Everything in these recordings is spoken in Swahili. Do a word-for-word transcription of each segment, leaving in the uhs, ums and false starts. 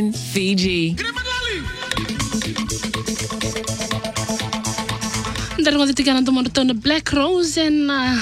M Fiji. Ndar ngode tigana ndomo tona Black Rose and uh,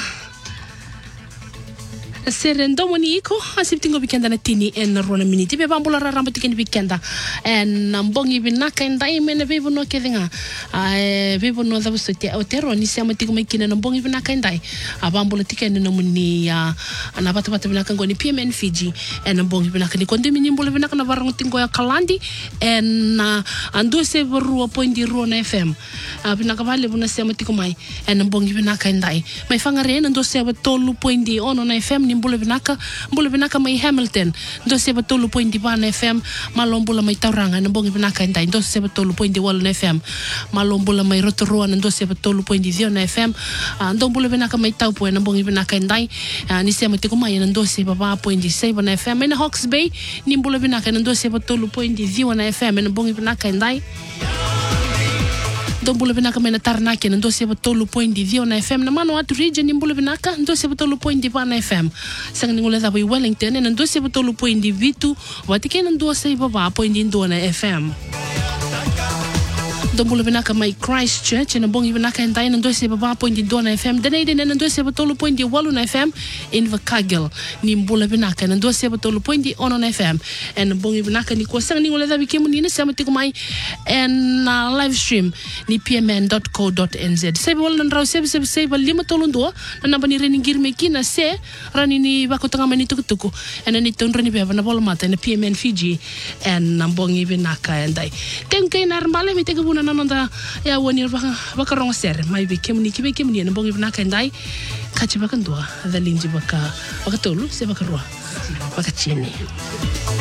Serendomo iko asiptingo weekend na tini en rona minute be bambola raramba tikeni weekend en mbongi binaka ndai mene be bono kedinga eh be bono da busote otero ni siamo tigo mekina mbongi binaka ndai abambola tikeni no muni ya ana bata bata binaka ngoni P M N Fiji en mbongi binaka ni konde minimbola binaka na varango tingo ya Kalandi en ando se boru poindi rona F M binaka vale bona siamo tigo mai en mbongi binaka ndai mai fangare en ando se tolu poindi ono na F M mbula binaka mbula binaka mai Hamilton ndo se batolo poindi bana F M malombula mai Tauranga mbongi binaka ndai ndo se batolo poindi wala F M malombula mai Rotorua ndo se batolo poindi Ziona F M ndo mbula binaka mai Taupo mbongi binaka ndai ni se matiko mai ndo se baba poindi seba na F M na Hawke's Bay ni mbula binaka ndo se batolo poindi Ziona F M mbongi binaka ndai Dombula binaka mena Taranaki ndo se batolo poindi Ziona F M na mano atu region ni mbula binaka ndo se batolo poindi bana F M sang ngula da boy Wellington na ndo se batolo poindi Vitu watike ndo se baba poindi Ndona F M Dombula binaka mai Christchurch na bongi binaka ndai ndo se baba poindi Ndona F M denede na ndo se batolo poindi Waluna F M Invercargill ni mbula binaka na ndo se batolo poindi Ono F M en bongi binaka ni ko sang ngula da bikemu ni na sama tiko mai en uh, live stream ni p m n dot co dot n z sebe wala ndraw sebe sebe sebe lima tolondua na namba ni reni girme kina se rani ni bako tanga mani tukutuku en ni tondro ni beba na bola mata na P M N Fiji en nambongi binaka ndai tenke na rambale mi tege buna nanonda ya woni baka baka rongo ser mai be kemni kibe kemni na bongi binaka ndai kachi baka ndua dhalinji baka baka tolu se baka roa baka chini